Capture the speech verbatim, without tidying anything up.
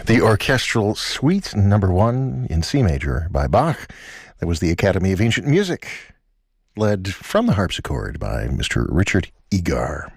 The orchestral suite number one in C major by Bach. That was the Academy of Ancient Music, led from the harpsichord by Mister Richard Egar.